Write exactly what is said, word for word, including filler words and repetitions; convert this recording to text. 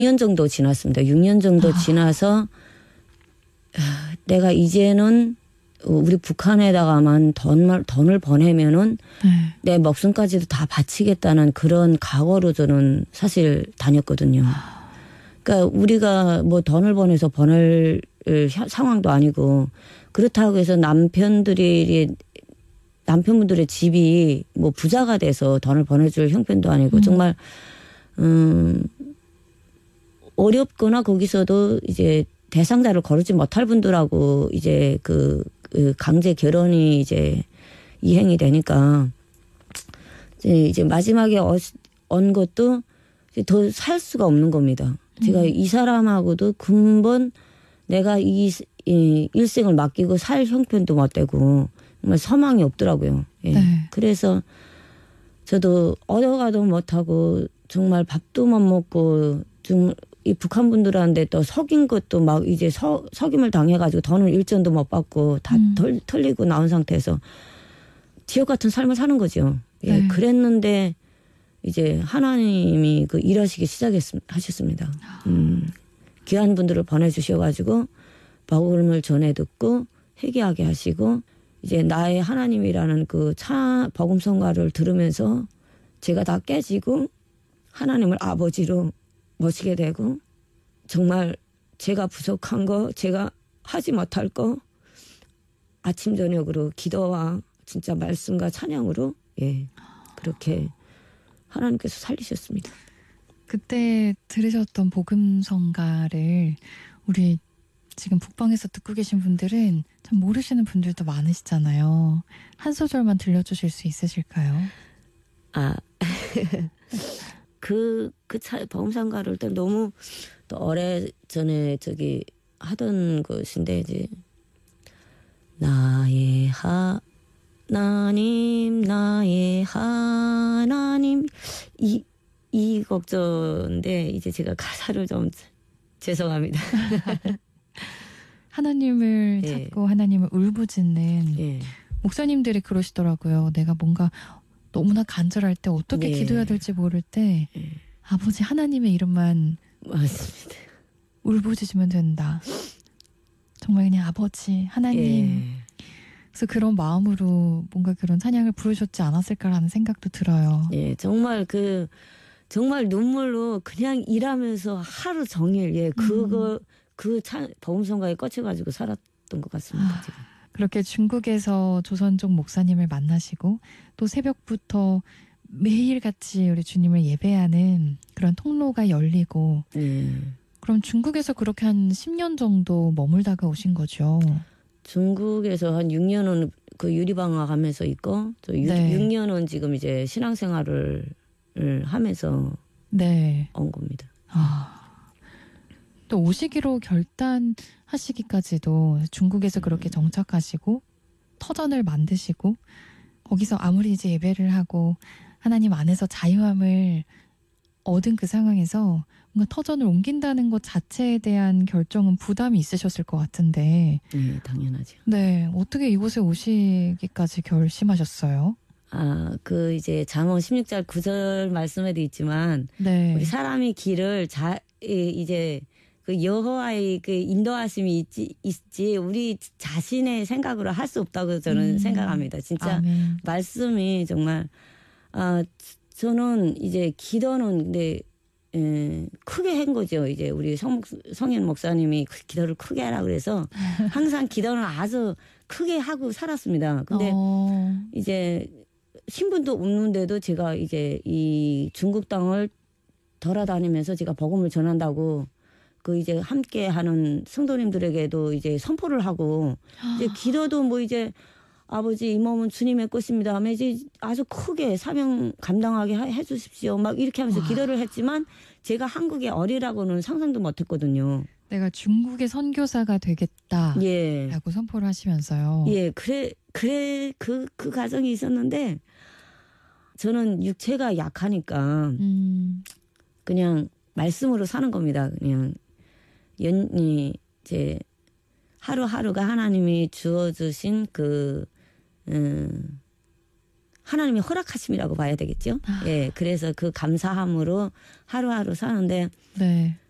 년 정도 지났습니다. 육 년 정도 아. 지나서 내가 이제는 우리 북한에다가만 돈을, 돈을 보내면은 네. 내 목숨까지도 다 바치겠다는 그런 각오로 저는 사실 다녔거든요. 그러니까 우리가 뭐 돈을 보내서 보낼 상황도 아니고 그렇다고 해서 남편들이 남편분들의 집이 뭐 부자가 돼서 돈을 보내줄 형편도 아니고 음. 정말 음 어렵거나 거기서도 이제 대상자를 거르지 못할 분들하고 이제 그, 그 강제 결혼이 이제 이행이 되니까 이제, 이제 마지막에 온 것도 더 살 수가 없는 겁니다. 제가 음. 이 사람하고도 근본 내가 이, 이 일생을 맡기고 살 형편도 못 되고 정말 소망이 없더라고요. 예. 네. 그래서 저도 얻어가도 못하고 정말 밥도 못 먹고 좀 이 북한 분들한테 또 속인 것도 막 이제 서, 속임을 당해가지고 돈을 일전도 못 받고 다 음. 털, 털리고 나온 상태에서 지옥 같은 삶을 사는 거죠. 예. 네. 그랬는데 이제 하나님이 그 일하시기 시작하셨습니다. 음. 귀한 분들을 보내주셔가지고 복음을 전해 듣고 회개하게 하시고 이제 나의 하나님이라는 그 차 복음 성가를 들으면서 제가 다 깨지고 하나님을 아버지로 모시게 되고 정말 제가 부족한 거 제가 하지 못할 거 아침 저녁으로 기도와 진짜 말씀과 찬양으로 예 그렇게 하나님께서 살리셨습니다. 그때 들으셨던 복음성가를 우리 지금 북방에서 듣고 계신 분들은 참 모르시는 분들도 많으시잖아요. 한 소절만 들려주실 수 있으실까요? 아, 그, 그 차, 보험상가를 때 너무 또 오래전에 저기 하던 것인데, 이제, 나의 하나님, 나의 하나님, 이, 이 곡조인데, 이제 제가 가사를 좀 죄송합니다. 하나님을 예. 찾고 하나님을 울부짖는 예. 목사님들이 그러시더라고요. 내가 뭔가 너무나 간절할 때 어떻게 예. 기도해야 될지 모를 때 예. 아버지 하나님의 이름만 맞습니다. 울부짖으면 된다. 정말 그냥 아버지 하나님. 예. 그래서 그런 마음으로 뭔가 그런 찬양을 부르셨지 않았을까라는 생각도 들어요. 예, 정말 그 정말 눈물로 그냥 일하면서 하루 종일 예 그거 음. 그 보험성가에 꽂혀가지고 살았던 것 같습니다. 아, 지금. 그렇게 중국에서 조선족 목사님을 만나시고 또 새벽부터 매일같이 우리 주님을 예배하는 그런 통로가 열리고 예. 그럼 중국에서 그렇게 한 십 년 정도 머물다가 오신 거죠? 중국에서 한 육 년은 그 유리방학하면서 있고 또 네. 육 년은 지금 이제 신앙생활을 하면서 네. 온 겁니다. 아. 또 오시기로 결단하시기까지도 중국에서 그렇게 정착하시고 터전을 만드시고 거기서 아무리 이제 예배를 하고 하나님 안에서 자유함을 얻은 그 상황에서 뭔가 터전을 옮긴다는 것 자체에 대한 결정은 부담이 있으셨을 것 같은데 네, 당연하죠. 네, 어떻게 이곳에 오시기까지 결심하셨어요? 아, 그 이제 잠언 십육 절 구 절 말씀에도 있지만 네. 우리 사람이 길을 자 이제 그 여호와의 그 인도하심이 있지, 있지 우리 자신의 생각으로 할 수 없다고 저는 음. 생각합니다. 진짜 아멘. 말씀이 정말 아 저는 이제 기도는 근데 에, 크게 한 거죠. 이제 우리 성, 성현 목사님이 기도를 크게 하라 그래서 항상 기도는 아주 크게 하고 살았습니다. 근데 어. 이제 신분도 없는데도 제가 이제 이 중국 땅을 돌아다니면서 제가 복음을 전한다고 그 이제 함께 하는 성도님들에게도 이제 선포를 하고 이제 기도도 뭐 이제 아버지 이 몸은 주님의 것입니다 하면 이제 아주 크게 사명 감당하게 해 주십시오 막 이렇게 하면서 와. 기도를 했지만 제가 한국에 어리라고는 상상도 못 했거든요. 내가 중국의 선교사가 되겠다라고 예. 선포를 하시면서요. 예, 그래 그래 그 그 과정이 있었는데 저는 육체가 약하니까 음. 그냥 말씀으로 사는 겁니다. 그냥 연이 이제 하루하루가 하나님이 주어주신 그 음, 하나님의 허락하심이라고 봐야 되겠죠. 아. 예, 그래서 그 감사함으로 하루하루 사는데 네.